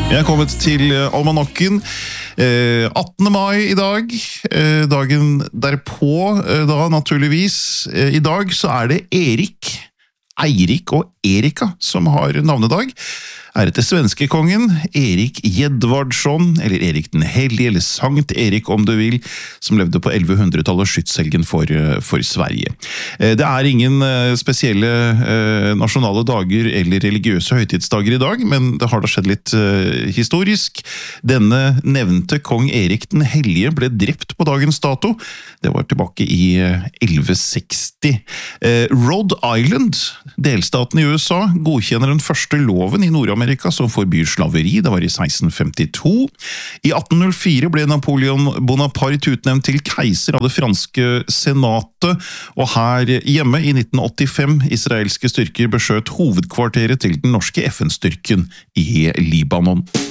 Jeg er kommet til almanakken. 18. mai i dag, dagen derpå, da naturligvis. I dag så er det Erik, Eirik og Erika som har navnedag. Etter svenskekongen Erik Edvardsson, eller Erik den Hellige, eller Sankt Erik om du vil, som levde på 1100-tallet, skytshelgen for Sverige. Det er ingen spesielle nasjonale dager eller religiøse høytidsdager i dag, men det har da skjedd litt historisk. Denne nevnte kong Erik den Hellige ble drept på dagens dato. Det var tilbake i 1160. Rhode Island, delstaten i USA, godkjenner den første loven i Nord-Amerika som forbyr slaveri. Det var i 1652. I 1804 ble Napoleon Bonaparte utnevnt til keiser av det franske senatet, og her hjemme i 1985 israelske styrker beskjøt hovedkvarteret til den norske FN-styrken i Libanon.